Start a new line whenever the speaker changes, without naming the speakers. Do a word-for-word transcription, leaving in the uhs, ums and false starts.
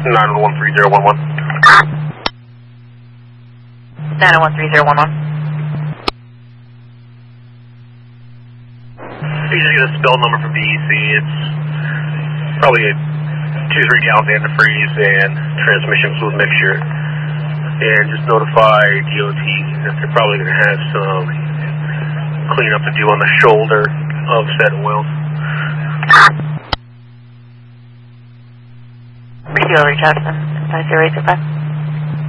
nine one three zero one one.
nine one three zero one one.
You just get a spill number from D E C. It's probably a two to three gallons antifreeze and transmission fluid mixture. And just notify D O T that they're probably going to have some cleanup to do on the shoulder of said oil.
Receive over Jackson, five zero eight two five.